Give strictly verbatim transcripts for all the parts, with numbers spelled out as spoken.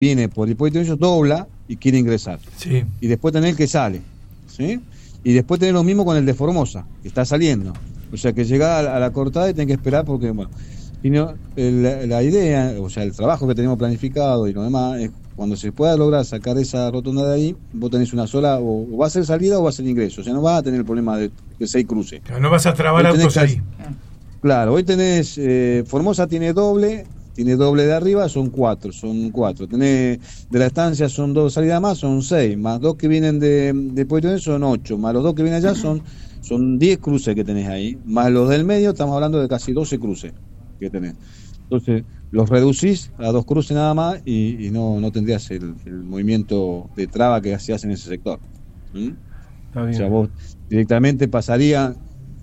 viene por el puente de ellos, dobla y quiere ingresar. Sí. Y después tenés el que sale, ¿sí? Y después tenés lo mismo con el de Formosa, que está saliendo. O sea, que llega a la, a la cortada y tenés que esperar porque, bueno, y no, el, la idea, o sea, el trabajo que tenemos planificado y lo demás, es cuando se pueda lograr sacar esa rotonda de ahí, vos tenés una sola, o, o va a ser salida o va a ser ingreso. O sea, no vas a tener el problema de que seis cruces. No vas a trabar autos ahí. Claro, hoy tenés, eh, Formosa tiene doble, tiene doble de arriba, son cuatro, son cuatro. Tenés de la estancia, son dos salidas más, son seis, más dos que vienen de, de Puerto son ocho, más los dos que vienen allá son, son diez cruces que tenés ahí, más los del medio, estamos hablando de casi doce cruces que tenés. Entonces, los reducís a dos cruces nada más y, y no, no tendrías el, el movimiento de traba que se hace en ese sector. ¿Mm? O sea, vos directamente pasaría...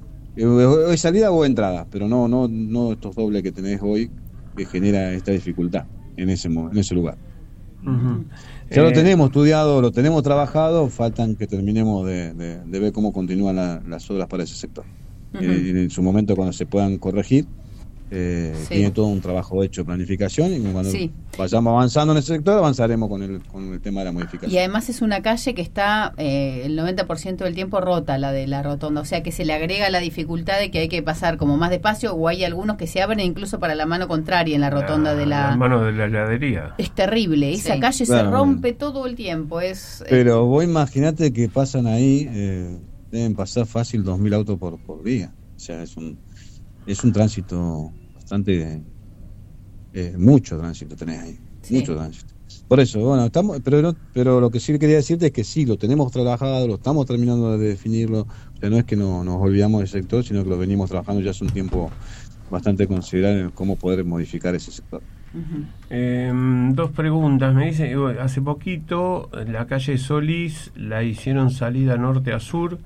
¿Es salida o entrada? Pero no no no estos dobles que tenés hoy que genera esta dificultad en ese en ese lugar. Uh-huh. Ya eh, lo tenemos estudiado, lo tenemos trabajado, faltan que terminemos de, de, de ver cómo continúan la, las obras para ese sector. Uh-huh. eh, en su momento cuando se puedan corregir, eh, sí. tiene todo un trabajo hecho de planificación y cuando sí. vayamos avanzando en ese sector avanzaremos con el con el tema de la modificación. Y además es una calle que está eh, el noventa por ciento del tiempo rota, la de la rotonda, o sea que se le agrega la dificultad de que hay que pasar como más despacio, o hay algunos que se abren incluso para la mano contraria en la rotonda la, de la... la mano de la heladería. Es terrible, esa sí. calle claro, se rompe bueno. todo el tiempo. es Pero vos imaginate que pasan ahí, eh, deben pasar fácil dos mil autos por, por día, o sea, es un es un tránsito bastante, eh, mucho tránsito tenés ahí, sí. mucho tránsito. Por eso, bueno, estamos, pero no, pero lo que sí quería decirte es que sí, lo tenemos trabajado, lo estamos terminando de definirlo, o sea, no es que no, nos olvidamos del sector, sino que lo venimos trabajando ya hace un tiempo bastante considerable en cómo poder modificar ese sector. Uh-huh. Eh, dos preguntas, me dice, hace poquito la calle Solís la hicieron salida norte a sur,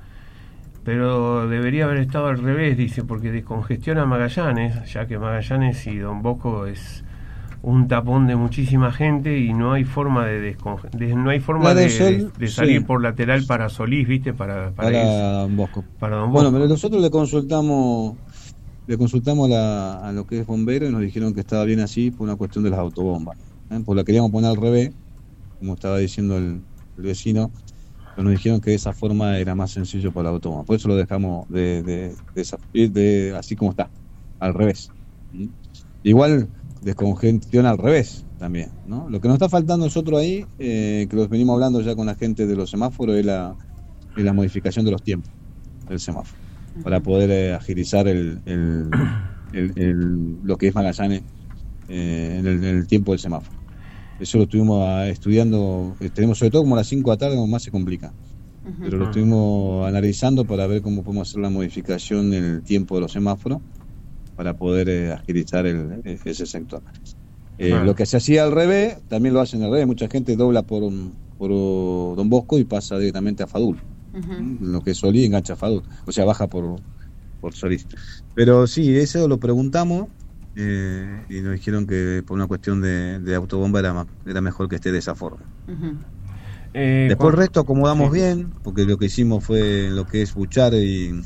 pero debería haber estado al revés, dice, porque descongestiona Magallanes, ya que Magallanes y Don Bosco es un tapón de muchísima gente y no hay forma de, desconge- de no hay forma de, de, Sol, de, de salir sí. por lateral para Solís, viste, para para, para Don Bosco. Para Don Bosco. Bueno, pero nosotros le consultamos le consultamos la, a lo que es bombero y nos dijeron que estaba bien así por una cuestión de las autobombas, ¿eh? Pues la queríamos poner al revés, como estaba diciendo el, el vecino. Pero nos dijeron que de esa forma era más sencillo para la autobomba. Por eso lo dejamos de, de, de, de, de así como está, al revés. ¿Mm? Igual descongestiona al revés también, ¿no? Lo que nos está faltando nosotros ahí, eh, que los venimos hablando ya con la gente de los semáforos, es la, es la modificación de los tiempos del semáforo, uh-huh. para poder eh, agilizar el, el, el, el, lo que es Magallanes eh, en, el, en el tiempo del semáforo. Eso lo estuvimos estudiando, tenemos sobre todo como a las cinco de la tarde, como más se complica. Uh-huh. Pero lo estuvimos analizando para ver cómo podemos hacer la modificación en el tiempo de los semáforos para poder eh, agilizar el, ese sector. Eh, uh-huh. Lo que se hacía al revés, también lo hacen al revés. Mucha gente dobla por, por Don Bosco y pasa directamente a Fadul. Uh-huh. Lo que es Solís engancha a Fadul. O sea, baja por, por Solís. Pero sí, eso lo preguntamos. Eh, y nos dijeron que por una cuestión de, de autobomba era, era mejor que esté de esa forma. Uh-huh. eh, Después con... el resto acomodamos sí. bien, porque lo que hicimos fue lo que es Buchar y,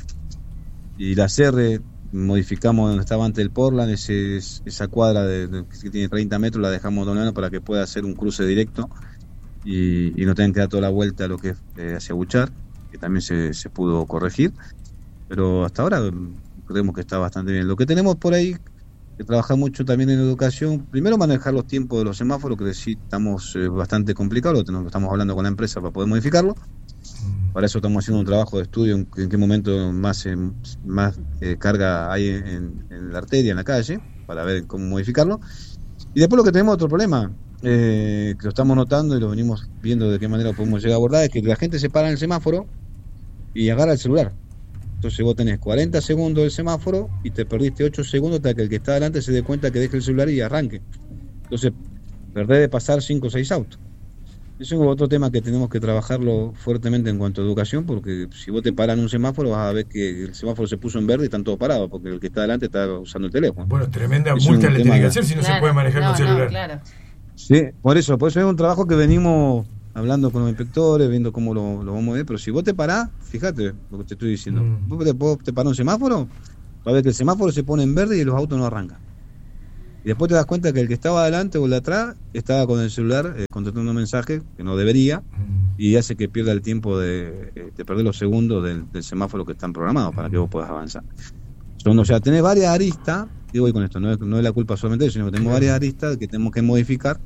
y la C R, modificamos donde estaba antes el Portland, ese, esa cuadra de, de, que tiene treinta metros, la dejamos doblando para que pueda hacer un cruce directo y, y no tengan que dar toda la vuelta a lo que es eh, hacia Buchar, que también se, se pudo corregir, pero hasta ahora creemos que está bastante bien. Lo que tenemos por ahí que trabaja mucho también en educación, primero manejar los tiempos de los semáforos, que sí estamos eh, bastante complicados, lo, lo estamos hablando con la empresa para poder modificarlo. Para eso estamos haciendo un trabajo de estudio en, en qué momento más eh, más eh, carga hay en, en la arteria, en la calle, para ver cómo modificarlo. Y después lo que tenemos otro problema, eh, que lo estamos notando y lo venimos viendo de qué manera podemos llegar a abordar, es que la gente se para en el semáforo y agarra el celular. Entonces vos tenés cuarenta segundos del semáforo y te perdiste ocho segundos hasta que el que está adelante se dé cuenta que deje el celular y arranque. Entonces perdés de pasar cinco o seis autos. Eso es otro tema que tenemos que trabajarlo fuertemente en cuanto a educación, porque si vos te paras en un semáforo vas a ver que el semáforo se puso en verde y están todos parados, porque el que está adelante está usando el teléfono. Bueno, tremenda es multa le tiene que hacer si no claro, se puede manejar no, con celular. No, claro. Sí, por eso, por eso es un trabajo que venimos hablando con los inspectores, viendo cómo lo, lo vamos a ver, pero si vos te parás, fíjate lo que te estoy diciendo, mm. vos te, vos te parás un semáforo, va a ver que el semáforo se pone en verde y los autos no arrancan. y después te das cuenta que el que estaba adelante o el de atrás estaba con el celular eh, contestando un mensaje que no debería, y hace que pierda el tiempo de, de perder los segundos del, del semáforo que están programados para que vos puedas avanzar. Son, o sea, tenés varias aristas, y voy con esto, no es, no es la culpa solamente de eso, sino que tenemos varias aristas que tenemos que modificar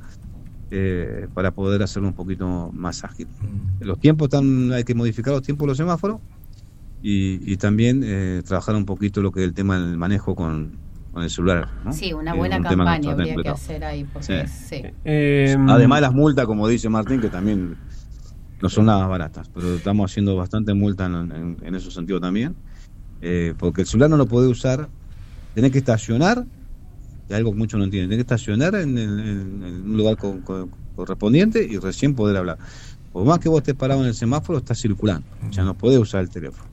eh, para poder hacerlo un poquito más ágil. Los tiempos están, hay que modificar los tiempos de los semáforos, y, y también eh, trabajar un poquito lo que es el tema del manejo con, con el celular, ¿no? Sí, una Que buena un tema campaña que habría que cuidado. hacer ahí, porque Sí. sí. Eh, Además las multas, como dice Martín, que también no son nada baratas, pero estamos haciendo bastante multa en, en, en ese sentido también, eh, porque el celular no lo podés usar, tenés que estacionar, que es algo que muchos no entienden, tenés que estacionar en, en, en un lugar co, co, correspondiente y recién poder hablar. Por más que vos estés parado en el semáforo, estás circulando, o sea, no podés usar el teléfono.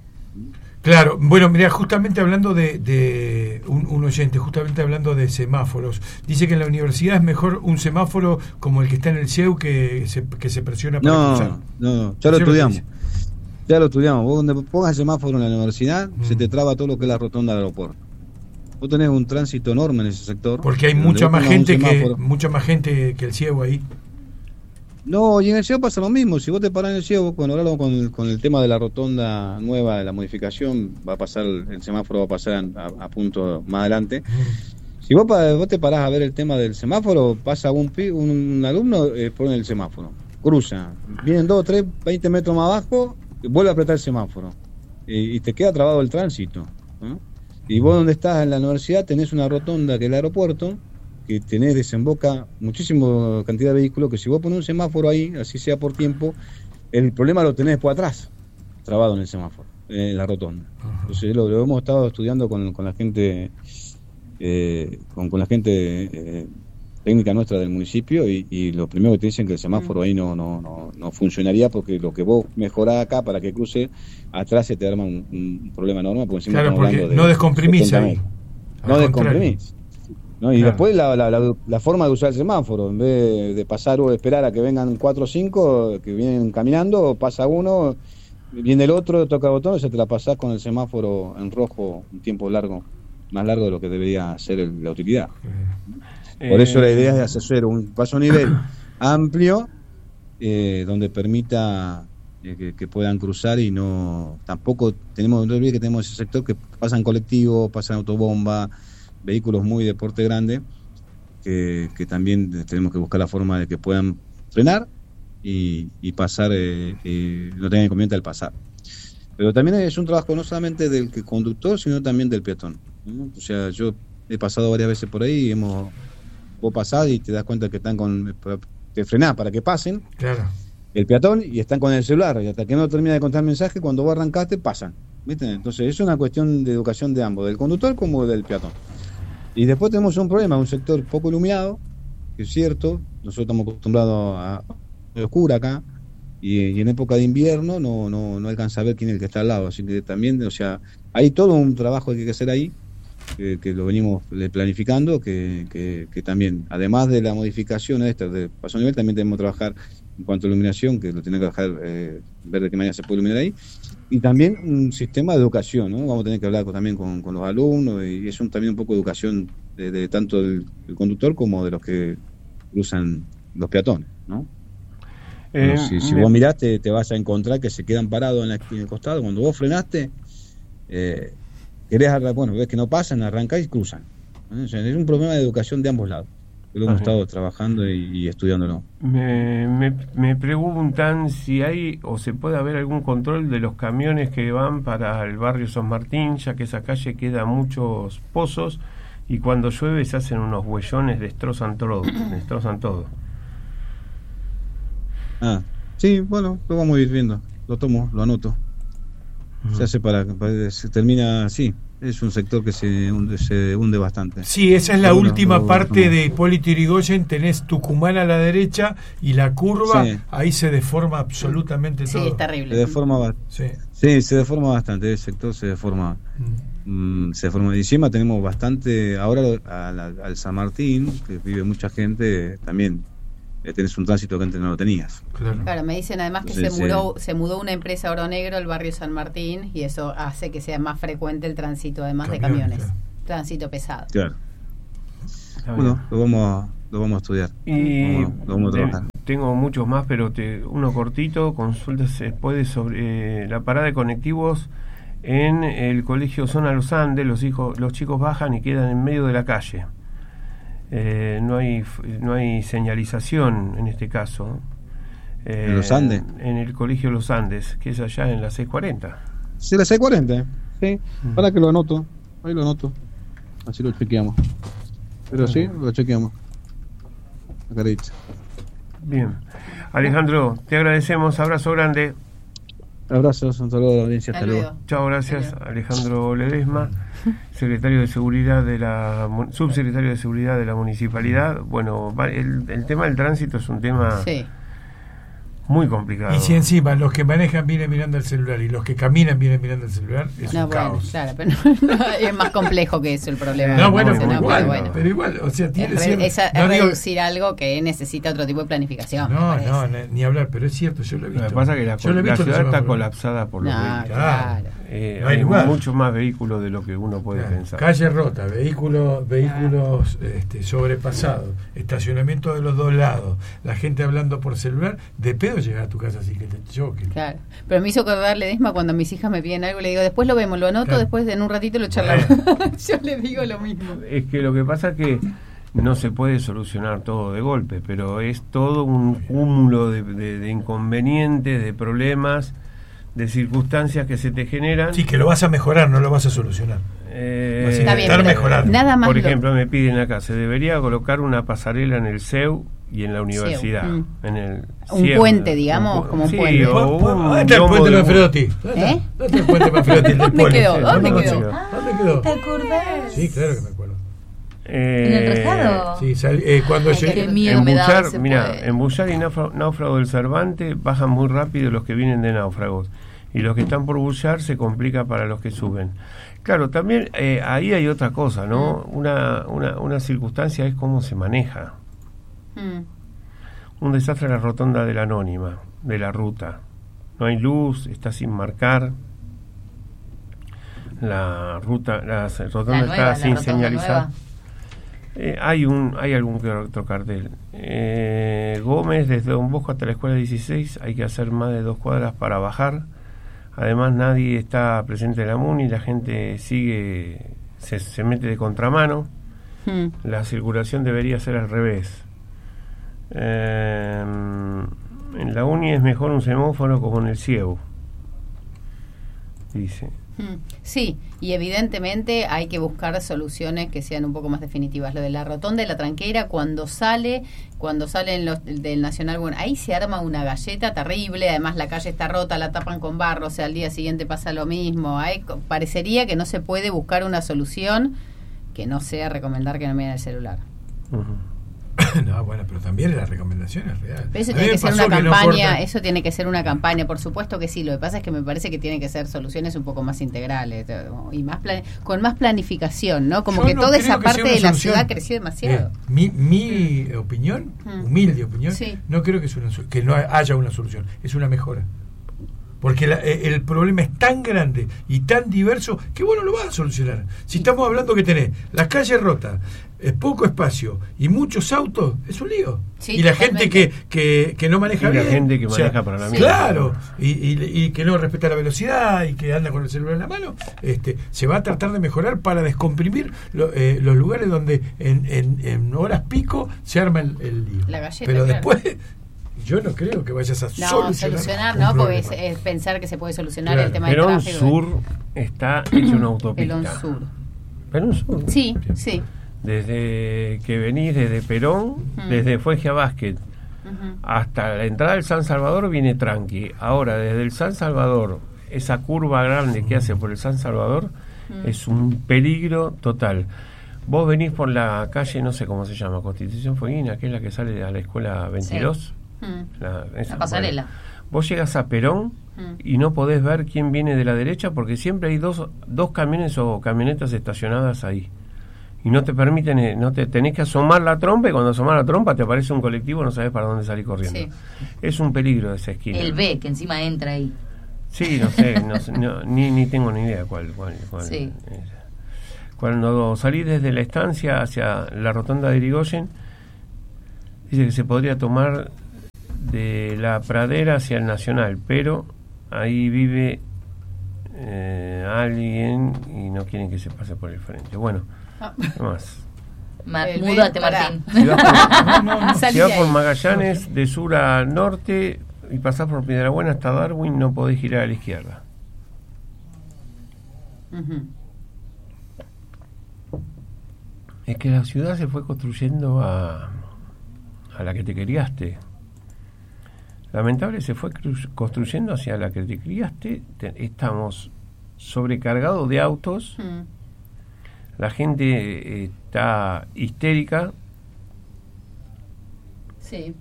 Claro, bueno, mira, justamente hablando de, de un, un oyente, justamente hablando de semáforos, dice que en la universidad es mejor un semáforo como el que está en el C E U que se, que se presiona para No, cruzar. no, ya lo estudiamos. Ya lo estudiamos. Vos donde pongas el semáforo en la universidad, mm. se te traba todo lo que es la rotonda del aeropuerto. Vos tenés un tránsito enorme en ese sector. Porque hay mucha más gente que mucha más gente que el C E U ahí. No, y en el C E O pasa lo mismo. Si vos te parás en el C E O, cuando hablamos con el, con el tema de la rotonda nueva, de la modificación, va a pasar el semáforo va a pasar a, a punto más adelante. Mm. Si vos, vos te parás a ver el tema del semáforo, pasa un, un alumno, eh, pone el semáforo, cruza, vienen dos, tres, veinte metros más abajo, vuelve a apretar el semáforo y, y te queda trabado el tránsito, ¿no? Y vos donde estás en la universidad tenés una rotonda que es el aeropuerto, que tenés, desemboca muchísima cantidad de vehículos, que si vos pones un semáforo ahí, así sea por tiempo, el problema lo tenés después atrás, trabado en el semáforo, en la rotonda. Entonces lo, lo hemos estado estudiando con, con la gente, eh, con, con la gente eh, técnica nuestra del municipio, y, y lo primero que te dicen que el semáforo ahí no, no, no, no funcionaría, porque lo que vos mejorás acá para que cruce, atrás se te arma un, un problema enorme, porque encima claro, estamos porque hablando de no descomprimís ahí. No descomprimís. ¿No? Y claro. Después la, la, la, la forma de usar el semáforo, en vez de pasar o esperar a que vengan cuatro o cinco que vienen caminando, pasa uno, viene el otro, toca el botón y se te la pasás con el semáforo en rojo un tiempo largo, más largo de lo que debería ser el, la utilidad. Eh, Por eso la idea es hacer un paso a nivel amplio, eh, donde permita eh, que, que puedan cruzar, y no tampoco tenemos, no olvides que tenemos ese sector que pasan colectivos, pasan autobomba, vehículos muy de porte grande, que, que también tenemos que buscar la forma de que puedan frenar y, y pasar, eh, eh, no tengan inconveniente al pasar. Pero también es un trabajo no solamente del conductor, sino también del peatón, ¿no? O sea, yo he pasado varias veces por ahí y hemos, vos pasás y te das cuenta que están con, te frenás para que pasen, claro, el peatón, y están con el celular, y hasta que no termina de contar el mensaje, cuando vos arrancaste, pasan, ¿viste? Entonces es una cuestión de educación de ambos, del conductor como del peatón. Y después tenemos un problema, un sector poco iluminado, que es cierto, nosotros estamos acostumbrados a, a oscura acá, y, y en época de invierno no, no, no alcanza a ver quién es el que está al lado, así que también, o sea, hay todo un trabajo que hay que hacer ahí, que, que lo venimos planificando, que, que, que también, además de la modificación esta de paso a nivel, también tenemos que trabajar en cuanto a iluminación, que lo tenemos que dejar, eh, ver de qué manera se puede iluminar ahí, y también un sistema de educación, ¿no? Vamos a tener que hablar con, también con, con los alumnos, y es un, también un poco de educación de, de tanto del, del conductor como de los que cruzan los peatones, ¿no? Eh, bueno, si, si vos mirás te, te vas a encontrar que se quedan parados en, la, en el costado. Cuando vos frenaste, eh, querés, bueno, ves que no pasan, arrancás y cruzan, ¿no? O sea, es un problema de educación de ambos lados. Lo hemos estado trabajando y, y estudiándolo. Me, me, me preguntan si hay o se puede haber algún control de los camiones que van para el barrio San Martín, ya que esa calle queda muchos pozos y cuando llueve se hacen unos huellones, destrozan todo, destrozan todo. Ah, sí, bueno, lo vamos a ir viendo. Lo tomo, lo anoto. Uh-huh. Se hace para, para se termina así. Es un sector que se hunde, se hunde bastante. Sí, esa es la bueno, última lo, parte lo, de Hipólito Yrigoyen. Tenés Tucumán a la derecha y la curva, sí. Ahí se deforma absolutamente sí, todo. Sí, es terrible. Se deforma, sí. sí, se deforma bastante. El sector se deforma. Mm. Mm, se deforma. Y encima tenemos bastante. Ahora a la, al San Martín, que vive mucha gente, también eh, tenés un tránsito que antes no lo tenías. Claro, claro, me dicen además que Entonces, se mudó se mudó una empresa a Oro Negro al barrio San Martín y eso hace que sea más frecuente el tránsito además camiones, de camiones, claro. Tránsito pesado. Claro. bueno, lo vamos a, lo vamos a estudiar. Y lo vamos, lo vamos a trabajar. Eh, tengo muchos más, pero te, uno cortito, consultas después sobre eh, la parada de colectivos en el colegio Zona Los Andes. Los hijos, los chicos bajan y quedan en medio de la calle. Eh, no hay no hay señalización en este caso. Eh, ¿En Los Andes? En el colegio Los Andes, que es allá en la seiscientos cuarenta. Sí, la seiscientos cuarenta, sí. Mm. Para que lo anoto, ahí lo anoto. Así lo chequeamos. Pero sí, lo chequeamos. La carita. Bien. Alejandro, te agradecemos. Abrazo grande. Abrazos, un saludo a la audiencia. Hasta luego. Chao, gracias. Alejandro Ledesma, secretario de Seguridad de la subsecretario de Seguridad de la Municipalidad. Bueno, el, el tema del tránsito es un tema sí. muy complicado. Y si encima los que manejan vienen mirando el celular y los que caminan vienen mirando el celular, es no, un bueno, caos. Claro, pero no, no, es más complejo que eso el problema. No, bueno, no, pero, no, igual, bueno. pero igual, o sea, tiene es, cierto, es, es no digo- reducir algo que necesita otro tipo de planificación. No, me no, parece. ni hablar, pero es cierto, yo lo he Lo visto. que pasa es que la, Yo lo he la visto ciudad los está semáforos. colapsada por los No, vehículos. claro. Eh, No hay hay lugar. muchos más vehículos de lo que uno puede Claro, pensar. calle rota, vehículos, vehículos este, sobrepasados, estacionamiento de los dos lados, la gente hablando por celular, de pedo llegar a tu casa así que te choque. Claro, pero me hizo acordar Ledesma cuando mis hijas me piden algo, le digo, después lo vemos, lo anoto, Claro. después en un ratito lo charlamos. Yo le digo lo mismo. Es que lo que pasa es que no se puede solucionar todo de golpe, pero es todo un cúmulo de, de, de inconvenientes, de problemas, de circunstancias que se te generan. Sí, que lo vas a mejorar, no lo vas a solucionar. Eh, Vas a Está bien, intentar pero mejorarlo. nada más Por lo- ejemplo, me piden acá, se debería colocar una pasarela en el C E U y en la universidad. Mm. En el Un C I E U, puente, digamos, pu- como un sí, puente. o ¿Dónde un está el lomo puente de- Manfredotti? ¿Dónde ¿Eh? está? ¿Dónde está el puente Manfredotti? El del ¿Dónde poli? quedó? ¿Dónde ¿Dónde quedó? quedó? ¿Dónde quedó? ¿Te acordás? Sí, claro que me acuerdo. Eh, ¿En el Rosado? Sí, sal- eh, cuando Ay, llegué... qué miedo en me daba Bullar, ese mira, puente. en Bullar y náufrago, náufrago del Cervantes bajan muy rápido los que vienen de náufragos y los que están por Bullar se complica para los que suben. Claro, también eh, ahí hay otra cosa, ¿no? Una, una, una circunstancia es cómo se maneja. Mm. Un desastre la rotonda de la Anónima, de la ruta. No hay luz, está sin marcar. La ruta, la rotonda La está nueva, la sin rotonda señalizar. nueva. Eh, hay un hay algún que otro cartel. Eh, Gómez, desde Don Bosco hasta la escuela dieciséis, hay que hacer más de dos cuadras para bajar. Además, nadie está presente en la MUNI, la gente sigue, se, se mete de contramano. Mm. La circulación debería ser al revés. Eh, en la uni es mejor un semáforo como en el C I E U, dice. Mm. Sí, y evidentemente hay que buscar soluciones que sean un poco más definitivas. Lo de la rotonda de la tranquera, cuando sale, cuando salen los del Nacional, bueno, ahí se arma una galleta terrible, además la calle está rota, la tapan con barro, o sea, al día siguiente pasa lo mismo. Ahí co- parecería que no se puede buscar una solución que no sea recomendar que no miren el celular. Ujú. No, bueno, pero también la recomendación es real. Pero eso A mí tiene me que ser pasó una que no campaña, cortan- eso tiene que ser una campaña, por supuesto que sí. Lo que pasa es que me parece que tiene que ser soluciones un poco más integrales eh, y más plan- con más planificación, ¿no? Como Yo que no toda creo esa que parte sea una de la solución. ciudad creció demasiado. Eh, mi mi opinión, Mm. humilde opinión, Sí. no creo que, es una, so- que no haya una solución, es una mejora. Porque la- eh, el problema es tan grande y tan diverso que vos no lo vas a solucionar. Si estamos hablando que tenés las calles rotas, eh, poco espacio y muchos autos, es un lío. Sí, y la totalmente. gente que, que, que no maneja Y la bien. gente que o sea, maneja para la mierda. Claro, y, y, y que no respeta la velocidad y que anda con el celular en la mano, este, se va a tratar de mejorar para descomprimir lo- eh, los lugares donde en, en, en horas pico se arma el, el lío. La galleta, Pero claro. después, yo no creo que vayas a No, solucionar, solucionar, un no, porque es, problema. es pensar que se puede solucionar Claro. el tema del Perón tráfico. Sur está hecho una autopista. Pelón Sur. Perón Sur. Sí, sí. Desde que venís desde Perón, Mm. desde Fuegia Basket Ujú. hasta la entrada del San Salvador viene tranqui. Ahora, desde el San Salvador, esa curva grande que hace por el San Salvador Mm. es un peligro total. Vos venís por la calle, no sé cómo se llama, Constitución Fueguina, que es la que sale a la escuela veintidós. Mm. La, esa, La pasarela. bueno. Vos llegas a Perón Mm. y no podés ver quién viene de la derecha porque siempre hay dos, dos camiones o camionetas estacionadas ahí. Y no te permiten, eh, no te tenés que asomar la trompa y cuando asomás la trompa te aparece un colectivo, no sabes para dónde salir corriendo. Sí. Es un peligro esa esquina. El B, que encima entra ahí. Sí, no sé, no sé, no, ni, ni tengo ni idea cuál, cuál, cuál Sí. es. Cuando salís desde la estancia hacia la rotonda de Irigoyen, dice que se podría tomar de la Pradera hacia el Nacional, pero ahí vive eh, alguien y no quieren que se pase por el frente. Bueno, Ah. ¿qué más? Ma- El Múdate, ven, pará. Martín. Si vas por, No, no, no. Salí si vas de por ahí. Magallanes, de sur a norte, y pasás por Piedrabuena hasta Darwin, no podés girar a la izquierda. Ujú. Es que la ciudad se fue construyendo a, a la que te criaste. Lamentable, se fue cru- construyendo hacia la que te criaste. Te- estamos sobrecargados de autos. Mm. La gente eh, está histérica Sí.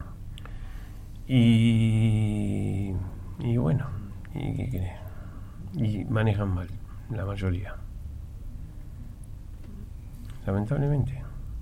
y, y bueno, y, ¿qué querés? Y manejan mal, la mayoría. Lamentablemente.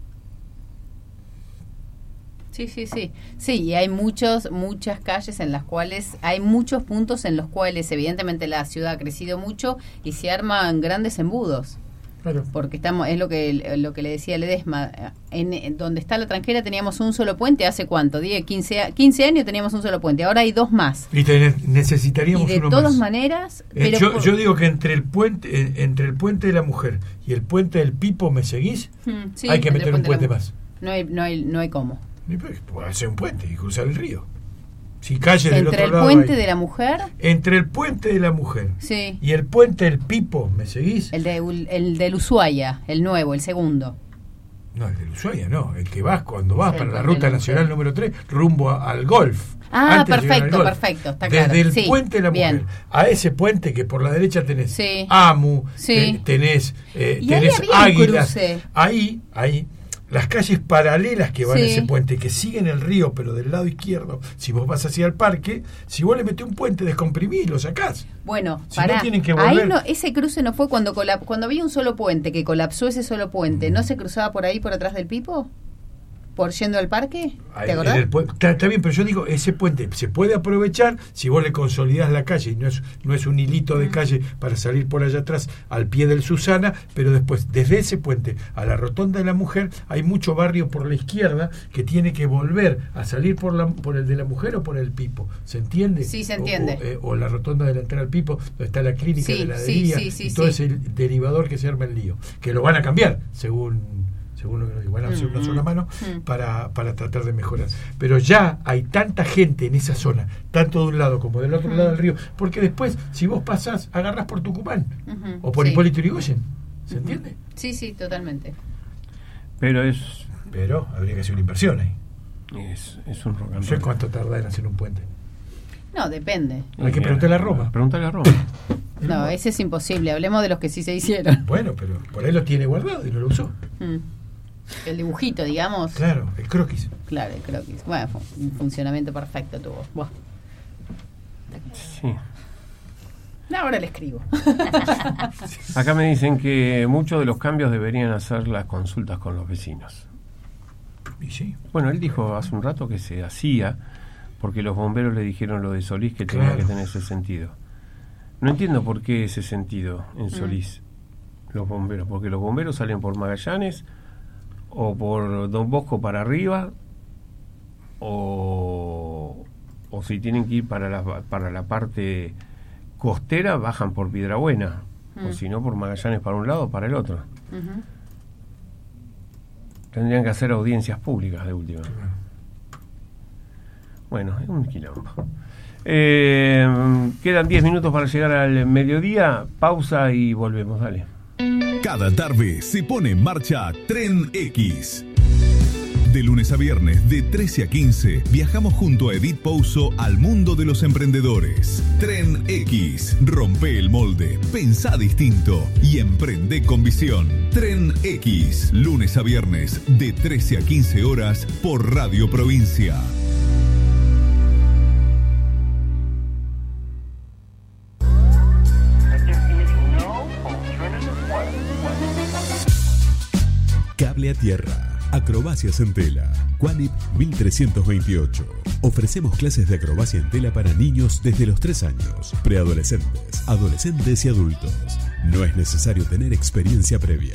Sí, sí, sí. Sí, y hay muchos, muchas calles en las cuales, hay muchos puntos en los cuales evidentemente la ciudad ha crecido mucho y se arman grandes embudos. Claro. Porque estamos, es lo que lo que le decía Ledesma, en, en donde está la Tranquera teníamos un solo puente, ¿hace cuánto? diez, quince, a- quince años teníamos un solo puente, ahora hay dos más. Y te- Y necesitaríamos de uno todas más. maneras, Eh, pero yo, por- yo digo que entre el puente eh, entre el puente de la mujer y el puente del Pipo, ¿me seguís? Mm, sí, Hay que entre meter un puente de la- más. No hay, no hay, no hay cómo. Y pues, puede hacer un puente y cruzar el río. Si calle del Entre otro el lado puente hay- de la mujer, entre el puente de la mujer sí, y el puente del Pipo, ¿me seguís? el, de, Ul- el del Ushuaia, el nuevo, el segundo. No, el del Ushuaia no, el que vas cuando vas Sí, para el la puente de ruta la nacional mujer. número tres rumbo a- al golf. Ah, Antes de llegar al perfecto, golf. perfecto, está Desde claro. el Sí, puente de la bien. mujer a ese puente que por la derecha tenés Sí. Amu, Sí. te- tenés, eh, Y ahí tenés había un Águilas. cruce. Ahí, ahí, las calles paralelas que van Sí. a ese puente, que siguen el río, pero del lado izquierdo, si vos vas hacia el parque, si vos le metés un puente, descomprimís, lo sacás. Bueno, Si pará. no tienen que Ahí volver. no, ese cruce no fue cuando colap- cuando había un solo puente, que colapsó ese solo puente, Mm. ¿no se cruzaba por ahí, por atrás del Pipo? ¿Por yendo al parque? Ahí, ¿Te en acordás? el pue- Está, está bien, pero yo digo, ese puente se puede aprovechar si vos le consolidás la calle, y no es, no es un hilito de Mm. calle para salir por allá atrás al pie del Susana, pero después, desde ese puente a la Rotonda de la Mujer, hay mucho barrio por la izquierda que tiene que volver a salir por, la, por el de la Mujer o por el Pipo, ¿se entiende? Sí, se O- entiende. O, eh, o la Rotonda de la entrada al Pipo, donde está la clínica Sí, de la sí, heladería sí, sí, y todo sí. ese derivador que se arma el lío, que lo van a cambiar, según... según lo que nos digo, van a hacer una Mm, sola mano mm. para, para tratar de mejorar. Pero ya hay tanta gente en esa zona, tanto de un lado como del otro Ujú. lado del río, porque después, si vos pasás, agarrás por Tucumán Ujú, o por sí. Hipólito Yrigoyen. ¿Se Ujú. entiende? Sí, sí, totalmente. Pero es, Pero habría que hacer una inversión ahí. es, es un rock and No sé roll. cuánto tarda en hacer un puente. No, depende. Hay que preguntarle a Roma. Preguntarle a Roma. No, ese es imposible. Hablemos de los que sí se hicieron. Bueno, pero por ahí lo tiene guardado y no lo usó. Mm. El dibujito, digamos. Claro, el croquis. Claro, el croquis. Bueno, fue un funcionamiento perfecto tuvo. Buah. Sí. Ahora le escribo. Acá me dicen que muchos de los cambios deberían hacer las consultas con los vecinos. Y sí. Bueno, él dijo hace un rato que se hacía porque los bomberos le dijeron lo de Solís que tenía Claro. que tener ese sentido. No entiendo por qué ese sentido en Solís, los bomberos, porque los bomberos salen por Magallanes o por Don Bosco para arriba o, o si tienen que ir para la, para la parte costera bajan por Piedrabuena o Mm. si no por Magallanes para un lado o para el otro. Ujú. Tendrían que hacer audiencias públicas de última. Bueno, es un quilombo. Eh, quedan diez minutos para llegar al mediodía. Pausa y volvemos, dale. Cada tarde se pone en marcha Tren X. De lunes a viernes, de trece a quince, viajamos junto a Edith Pouso al mundo de los emprendedores. Tren X. Rompe el molde, pensá distinto y emprende con visión. Tren X. Lunes a viernes, de trece a quince horas, por Radio Provincia. Cable a tierra. Acrobacias en tela. Qualip mil trescientos veintiocho. Ofrecemos clases de acrobacia en tela para niños desde los tres años, preadolescentes, adolescentes y adultos. No es necesario tener experiencia previa.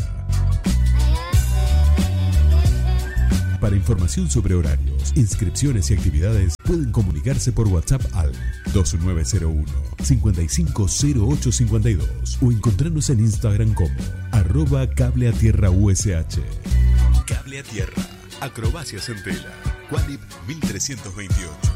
Para información sobre horarios, inscripciones y actividades, pueden comunicarse por WhatsApp al dos nueve cero uno, cinco cinco cero ocho cinco dos o encontrarnos en Instagram como arroba Cable a Tierra U S H. Cable a Tierra, acrobacias en tela, Qualib mil trescientos veintiocho.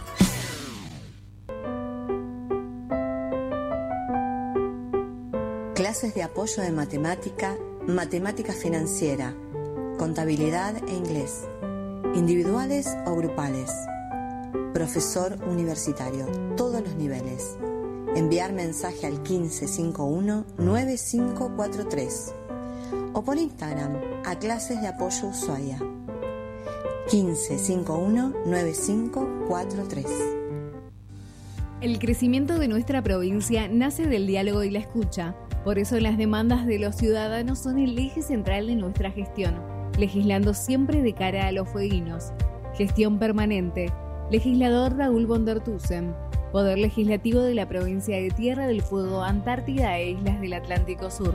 Clases de apoyo de matemática, matemática financiera, contabilidad e inglés, individuales o grupales. Profesor universitario, todos los niveles. Enviar mensaje al quince cincuenta y uno, noventa y cinco cuarenta y tres o por Instagram a Clases de Apoyo Ushuaia. quince cincuenta y uno, noventa y cinco cuarenta y tres. El crecimiento de nuestra provincia nace del diálogo y la escucha. Por eso las demandas de los ciudadanos son el eje central de nuestra gestión, legislando siempre de cara a los fueguinos. Gestión permanente. Legislador Raúl Bondertusen. Poder Legislativo de la Provincia de Tierra del Fuego, Antártida e Islas del Atlántico Sur.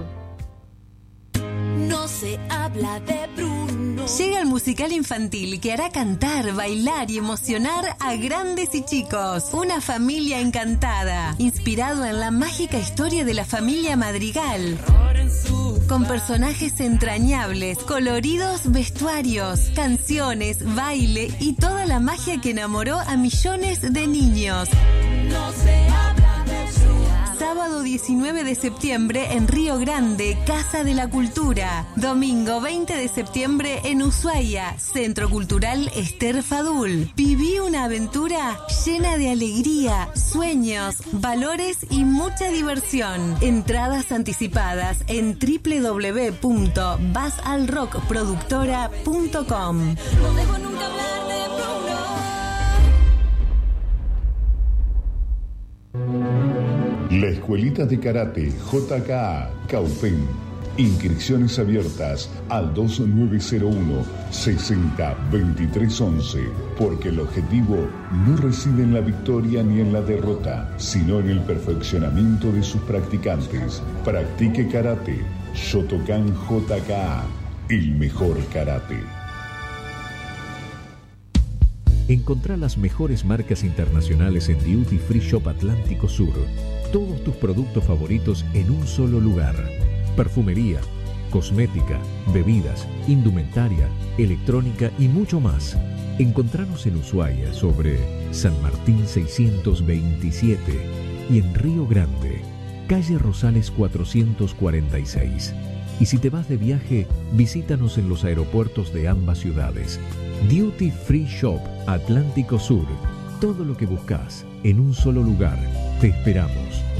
No se habla de Bruno. Llega el musical infantil que hará cantar, bailar y emocionar a grandes y chicos. Una familia encantada, inspirado en la mágica historia de la familia Madrigal. Con personajes entrañables, coloridos vestuarios, canciones, baile y toda la magia que enamoró a millones de niños. No se habla de Bruno. Sábado diecinueve de septiembre en Río Grande, Casa de la Cultura. Domingo veinte de septiembre en Ushuaia, Centro Cultural Esther Fadul. Viví una aventura llena de alegría, sueños, valores y mucha diversión. Entradas anticipadas en doble u doble u doble u punto basalrockproductora punto com. No dejo nunca hablar de Bruno. La Escuelita de Karate J K A Caupen. Inscripciones abiertas al dos nueve cero uno, sesenta, veintitrés once, porque el objetivo no reside en la victoria ni en la derrota, sino en el perfeccionamiento de sus practicantes. Practique karate. Shotokan J K A, el mejor karate. Encontrá las mejores marcas internacionales en Duty Free Shop Atlántico Sur. Todos tus productos favoritos en un solo lugar. Perfumería, cosmética, bebidas, indumentaria, electrónica y mucho más. Encontranos en Ushuaia sobre San Martín seiscientos veintisiete y en Río Grande, calle Rosales cuatrocientos cuarenta y seis. Y si te vas de viaje, visítanos en los aeropuertos de ambas ciudades. Duty Free Shop Atlántico Sur. Todo lo que buscas en un solo lugar. Te esperamos.